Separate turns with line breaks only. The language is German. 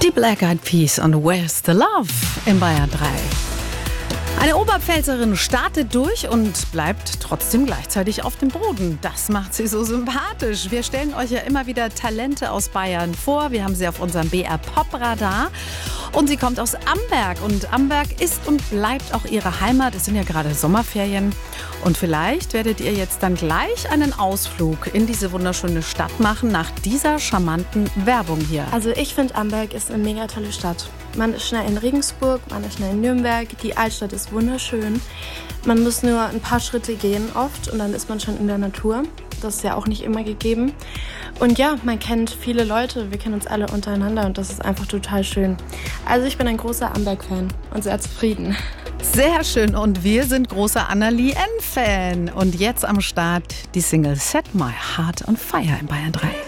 Die Black Eyed Peas und Where's the Love in Bayern 3. Eine Oberpfälzerin startet durch und bleibt trotzdem gleichzeitig auf dem Boden. Das macht sie so sympathisch. Wir stellen euch ja immer wieder Talente aus Bayern vor. Wir haben sie auf unserem BR-Pop-Radar. Und sie kommt aus Amberg. Und Amberg ist und bleibt auch ihre Heimat. Es sind ja gerade Sommerferien. Und vielleicht werdet ihr jetzt dann gleich einen Ausflug in diese wunderschöne Stadt machen, nach dieser charmanten Werbung hier.
Also ich finde, Amberg ist eine mega tolle Stadt. Man ist schnell in Regensburg, man ist schnell in Nürnberg. Die Altstadt ist wunderschön. Man muss nur ein paar Schritte gehen oft und dann ist man schon in der Natur. Das ist ja auch nicht immer gegeben. Und ja, man kennt viele Leute, wir kennen uns alle untereinander und das ist einfach total schön. Also ich bin ein großer Amberg-Fan und sehr zufrieden.
Sehr schön und wir sind großer Anna-Lee N-Fan. Und jetzt am Start die Single Set My Heart on Fire in Bayern 3.